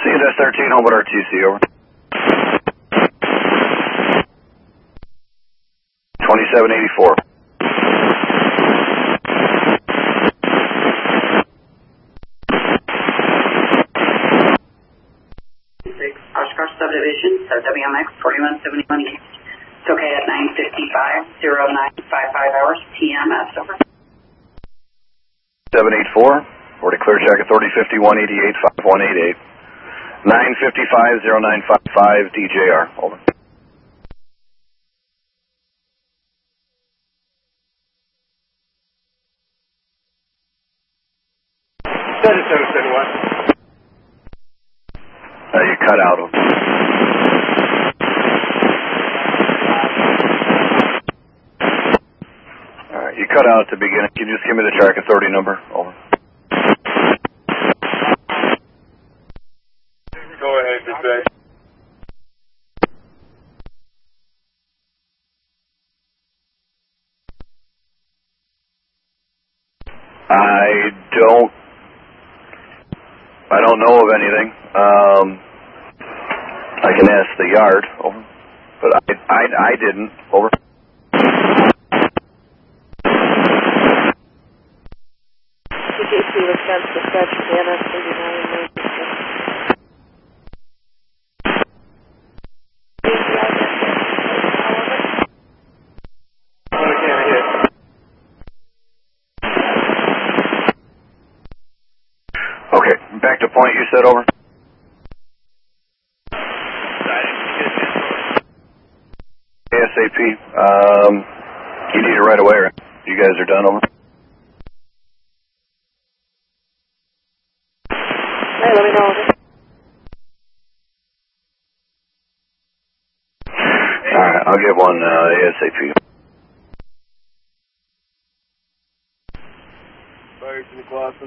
CNS 13, home at RTC, over. 2784. Oshkosh Subdivision, WMX 4171 East. It's okay at 9:55:0955 hours TMS, over. 784, already clear check authority 5188-5188. 9:55:0955 DJR, over. What? You cut out. Alright, you cut out at the beginning. Can you just give me the track authority number? Over. Go ahead, dispatch. I don't know of anything. I can ask the yard, over. But I didn't, over. TKC Wisconsin dispatch CNS 39. Okay, back to point you said, over. ASAP. You need it right away, right? You guys are done, over. Hey, let me know. Alright, I'll get one ASAP. Fire to the closet.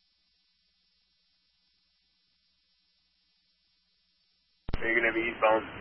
Are you going to be eastbound?